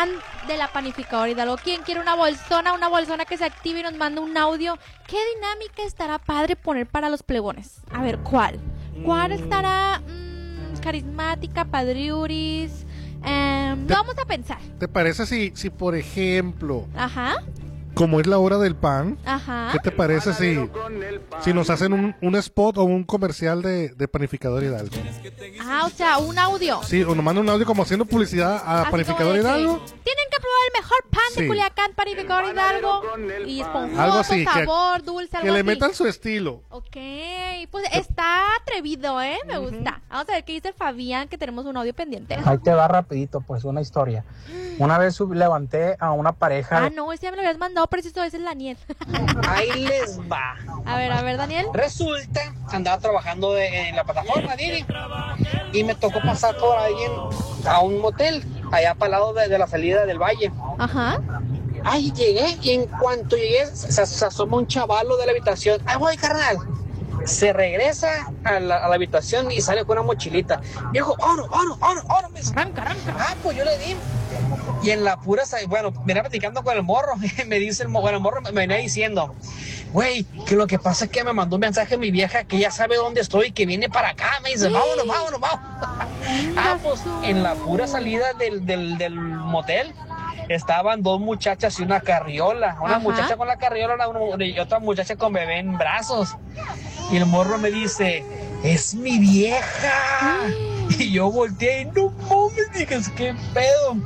fan de la panificadora Hidalgo. ¿Quién quiere una bolsona que se active y nos manda un audio? ¿Qué dinámica estará padre poner para los plebones? A ver, ¿cuál? ¿Cuál estará carismática, padriuris? Vamos a pensar. ¿Te parece si por ejemplo, Ajá, como es la hora del pan, ajá. qué te parece si nos hacen un spot o un comercial de Panificador Hidalgo? O sea, un audio. Sí, o nos mandan un audio como haciendo publicidad a Así Panificador como de que Hidalgo. tienen que probar el mejor pan de Sí. Culiacán, Panificador Hidalgo. Y esponjoso, Algo así, sabor, dulce, algo Que le así. metan su estilo. Ok, pues está atrevido, Me gusta. Vamos a ver qué dice Fabián, que tenemos un audio pendiente. Ahí te va rapidito, pues una historia. Una vez levanté a una pareja. No, ese ya me lo habías mandado, preciso, ese es el Daniel. Ahí les va. A ver, Daniel. Resulta, andaba trabajando en la plataforma Didi y me tocó pasar por alguien a un motel, allá para el lado de la salida del valle. Ajá. Ahí llegué y en cuanto llegué se asoma un chavalo de la habitación. ¡Ahí voy, carnal! Se regresa a la habitación y sale con una mochilita. Viejo, vámonos. Arranca. Pues yo le di. Y en la pura, bueno, venía platicando con el morro. Me dice el morro me venía diciendo, güey, que lo que pasa es que me mandó un mensaje mi vieja que ya sabe dónde estoy, que viene para acá. Me dice, vámonos. Pues en la pura salida del motel estaban dos muchachas y una carriola. Una muchacha con la carriola y otra muchacha con bebé en brazos. Y el morro me dice, es mi vieja. Y yo volteé y no mames, dije, ¿qué pedo?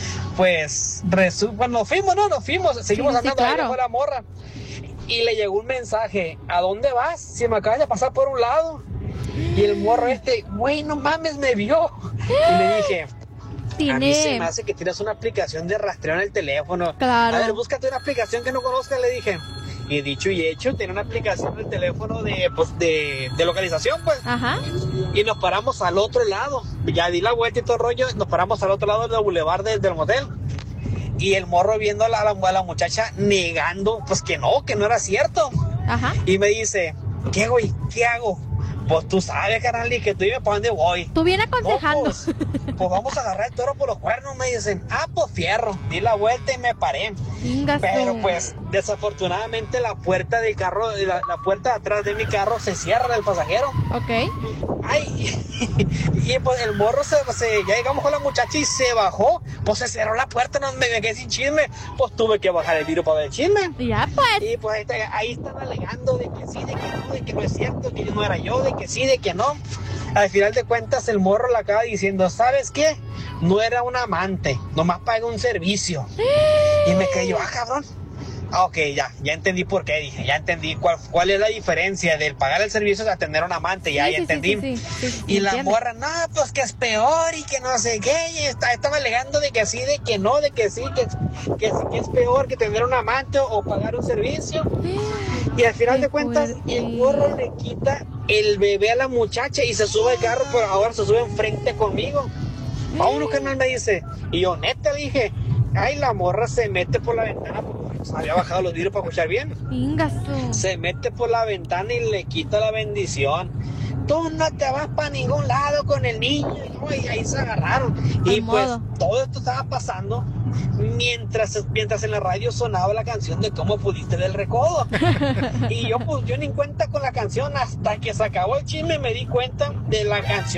Pues, cuando nos fuimos, seguimos andando, claro. ahí con la morra. Y le llegó un mensaje, ¿a dónde vas? Si me acabas de pasar por un lado. Y el morro güey, no mames, me vio. Y le dije, a mí se me hace que tienes una aplicación de rastreo en el teléfono. Claro. A ver, búscate una aplicación que no conozcas, le dije. Y dicho y hecho, tiene una aplicación en el teléfono de localización, pues. Ajá. Y nos paramos al otro lado. Ya di la vuelta y todo el rollo. Nos paramos al otro lado del bulevar del motel. Y el morro viendo a la muchacha negando, pues que no era cierto. Ajá. Y me dice, ¿qué, güey? ¿Qué hago? Pues tú sabes, carnal, y que tú dime para dónde voy. Tú vienes aconsejando. No, pues vamos a agarrar el toro por los cuernos, me dicen. Pues fierro. Di la vuelta y me paré. Pero pues, desafortunadamente la puerta del carro, la puerta de atrás de mi carro se cierra del pasajero. Ok. Y pues el morro ya llegamos con la muchacha y se bajó. Pues se cerró la puerta, no me quedé sin chisme. Pues tuve que bajar el vidrio para ver el chisme. Ya pues. Y pues ahí están alegando de que sí, de que no, de que no es cierto, que no era yo, de que sí, de que no. Al final de cuentas el morro le acaba diciendo, ¿sabes qué? No era un amante, nomás paga un servicio. Y me quedé yo, cabrón. Ok, ya entendí por qué, dije, ya entendí cuál es la diferencia del pagar el servicio a tener un amante, ya entendí. Sí, y la morra, no, pues que es peor y que no sé qué, y estaba alegando de que sí, de que no, de que sí, que es peor que tener un amante o pagar un servicio. Y al final de cuentas, el morro le quita el bebé a la muchacha y se sube al carro, pero ahora se sube enfrente conmigo. Vámonos, carnal, me dice. Y yo, neta, dije, la morra se mete por la ventana, porque había bajado los vidrios para escuchar bien. Se mete por la ventana y le quita la bendición. Tú no te vas para ningún lado con el niño. Y ahí se agarraron. Y pues todo esto estaba pasando mientras en la radio sonaba la canción de Cómo Pudiste del Recodo. Y yo ni cuenta con la canción hasta que se acabó el chisme me di cuenta de la canción.